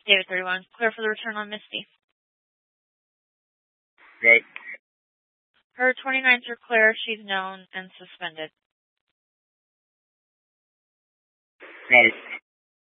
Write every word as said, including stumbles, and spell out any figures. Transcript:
David thirty-one, clear for the return on Misty. Good. Her twenty-nines are clear. She's known and suspended. Got it.